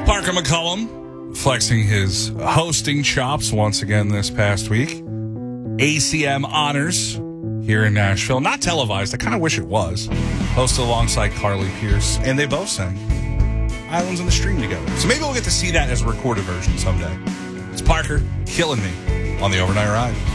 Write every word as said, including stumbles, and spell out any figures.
Parker McCullum flexing his hosting chops once again this past week. A C M Honors here in Nashville. Not televised. I kind of wish it was. Hosted alongside Carly Pierce. And they both sang Islands in the Stream together. So maybe we'll get to see that as a recorded version someday. It's Parker killing me on the Overnight Ride.